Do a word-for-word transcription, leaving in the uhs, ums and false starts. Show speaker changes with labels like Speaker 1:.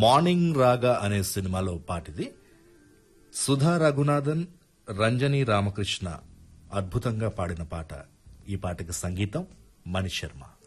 Speaker 1: Morning రాగా అనే సినిమాలో పాటిది. సుధా రఘునాథన్, రంజని రామకృష్ణ అద్భుతంగా పాడిన పాట. ఈ పాటకి సంగీతం మణిశర్మ.